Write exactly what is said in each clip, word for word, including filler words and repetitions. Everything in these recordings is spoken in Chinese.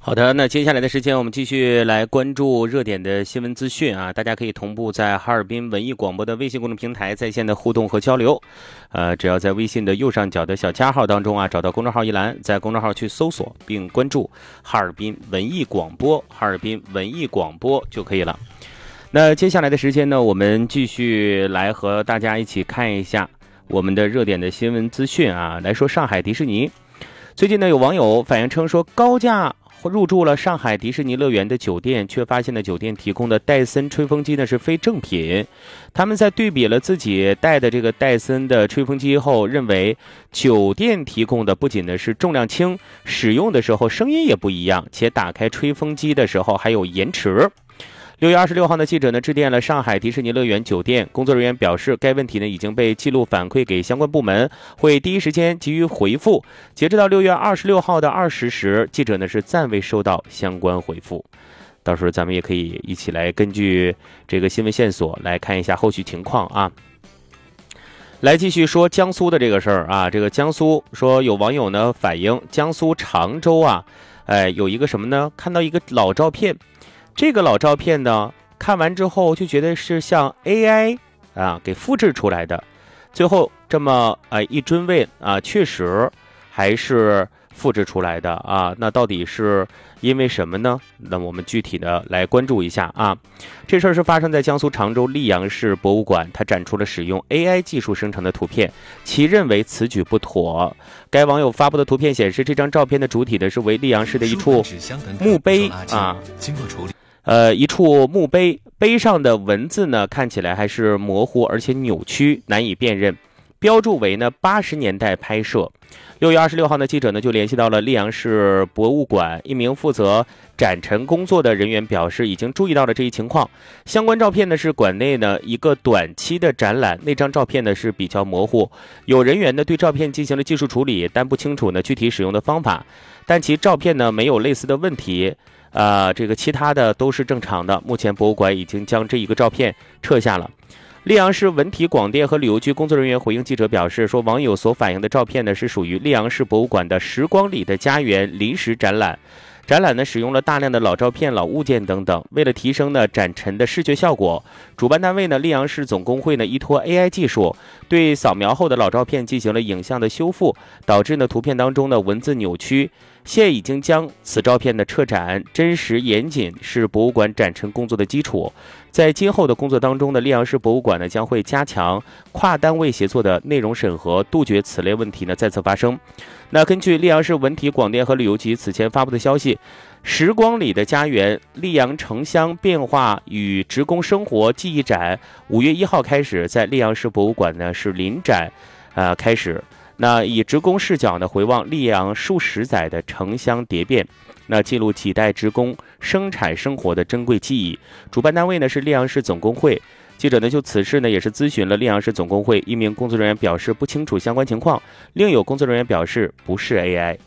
好的，那接下来的时间我们继续来关注热点的新闻资讯啊，大家可以同步在哈尔滨文艺广播的微信公众平台在线的互动和交流。呃，只要在微信的右上角的小加号当中啊，找到公众号一栏，在公众号去搜索并关注哈尔滨文艺广播，哈尔滨文艺广播就可以了。那接下来的时间呢，我们继续来和大家一起看一下我们的热点的新闻资讯啊，来说上海迪士尼。最近呢，有网友反映称说，高价入住了上海迪士尼乐园的酒店，却发现了酒店提供的戴森吹风机呢是非正品。他们在对比了自己带的这个戴森的吹风机后，认为酒店提供的不仅呢是重量轻，使用的时候声音也不一样，且打开吹风机的时候还有延迟。六月二十六号的记者呢致电了上海迪士尼乐园酒店，工作人员表示，该问题呢已经被记录反馈给相关部门，会第一时间给予回复。截止到六月二十六号的二十时，记者呢是暂未收到相关回复。到时候咱们也可以一起来根据这个新闻线索来看一下后续情况啊。来继续说江苏的这个事儿啊，这个江苏说有网友呢反映江苏常州啊，哎有一个什么呢？看到一个老照片。这个老照片呢，看完之后就觉得是像 A I 啊给复制出来的，最后这么啊一追问啊，确实还是复制出来的啊。那到底是因为什么呢？那我们具体的来关注一下啊。这事儿是发生在江苏常州溧阳市博物馆，它展出了使用 A I 技术生成的图片，其认为此举不妥。该网友发布的图片显示，这张照片的主体的是为溧阳市的一处墓碑啊，经过处理。呃，一处墓碑，碑上的文字呢看起来还是模糊而且扭曲，难以辨认。标注为呢八十年代拍摄。六月二十六号呢，记者呢就联系到了溧阳市博物馆一名负责展陈工作的人员，表示已经注意到了这一情况。相关照片呢是馆内呢一个短期的展览，那张照片呢是比较模糊，有人员呢对照片进行了技术处理，但不清楚呢具体使用的方法，但其照片呢没有类似的问题。呃，这个其他的都是正常的。目前博物馆已经将这一个照片撤下了。溧阳市文体广电和旅游局工作人员回应记者表示说，网友所反映的照片呢是属于溧阳市博物馆的时光里的家园临时展览。展览呢使用了大量的老照片、老物件等等，为了提升呢展陈的视觉效果，主办单位呢溧阳市总工会呢依托 A I 技术，对扫描后的老照片进行了影像的修复，导致呢图片当中的文字扭曲。现已经将此照片的撤展，真实严谨是博物馆展陈工作的基础。在今后的工作当中呢，溧阳市博物馆呢将会加强跨单位协作的内容审核，杜绝此类问题呢再次发生。那根据溧阳市文体广电和旅游局此前发布的消息，时光里的家园溧阳城乡变化与职工生活记忆展五月一号开始在溧阳市博物馆呢是临展，呃开始。那以职工视角呢回望溧阳数十载的城乡蝶变，那记录几代职工生产生活的珍贵记忆。主办单位呢是溧阳市总工会。记者呢就此事呢也是咨询了溧阳市总工会，一名工作人员表示不清楚相关情况，另有工作人员表示不是 A I。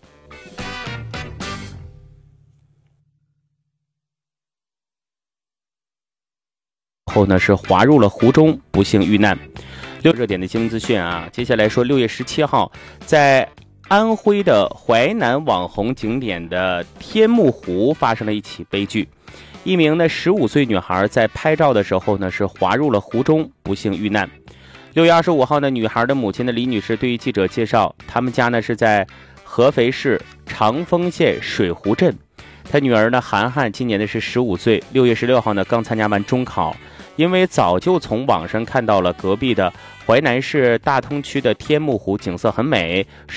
后呢是滑入了湖中，不幸遇难。六热点的新闻资讯啊，接下来说六月十七号，在安徽的淮南网红景点的天目湖发生了一起悲剧，一名呢十五岁女孩在拍照的时候呢是滑入了湖中，不幸遇难。六月二十五号呢，女孩的母亲的李女士对于记者介绍，他们家呢是在合肥市长丰县水湖镇，她女儿呢涵涵今年的是十五岁，六月十六号呢刚参加完中考。因为早就从网上看到了隔壁的淮南市大通区的天目湖景色很美，